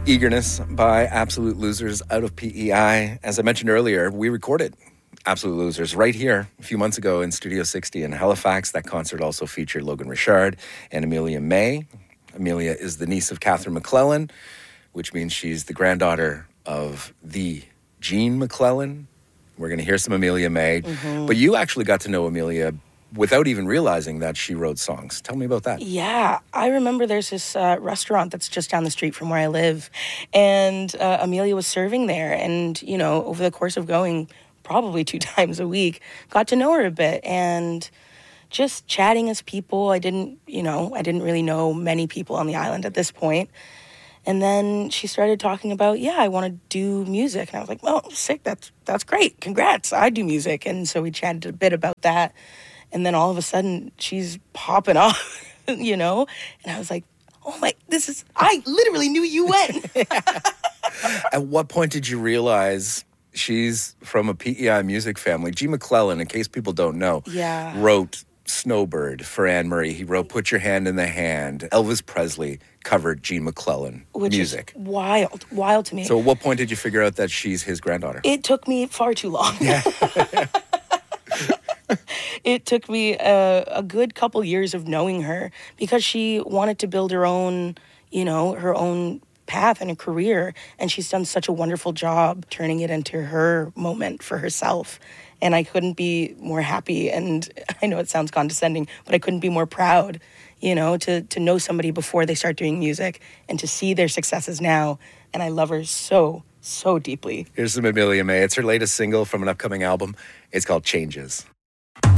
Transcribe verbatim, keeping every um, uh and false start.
Eagerness by Absolute Losers out of P E I. As I mentioned earlier, we recorded Absolute Losers right here a few months ago in Studio sixty in Halifax. That concert also featured Logan Richard and Amelia May. Amelia is the niece of Catherine McClellan, which means she's the granddaughter of the Gene McClellan. We're going to hear some Amelia May. Mm-hmm. But you actually got to know Amelia without even realizing that she wrote songs. Tell me about that. Yeah, I remember there's this uh, restaurant that's just down the street from where I live, and uh, Amelia was serving there, and, you know, over the course of going probably two times a week, got to know her a bit, and just chatting as people. I didn't, you know, I didn't really know many people on the island at this point. And then she started talking about, yeah, I want to do music. And I was like, oh, sick, that's, that's great. Congrats, I do music. And so we chatted a bit about that. And then all of a sudden, she's popping off, you know? And I was like, oh my, this is, I literally knew you when. At what point did you realize she's from a P E I music family? G. McClellan, in case people don't know, yeah. wrote Snowbird for Anne Marie. He wrote Put Your Hand in the Hand. Elvis Presley covered Gene McClellan Which music. Is wild, wild to me. So at what point did you figure out that she's his granddaughter? It took me far too long. Yeah. It took me a, a good couple years of knowing her because she wanted to build her own, you know, her own path and a career. And she's done such a wonderful job turning it into her moment for herself. And I couldn't be more happy. And I know it sounds condescending, but I couldn't be more proud, you know, to, to know somebody before they start doing music and to see their successes now. And I love her so, so deeply. Here's some Amelia May. It's her latest single from an upcoming album. It's called Changes.